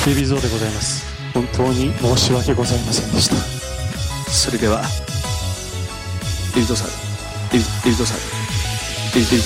ビビゾーでございます。本当に申し訳ございませんでした。 それではビビゾーさん、ビビゾーさん、ビビゾー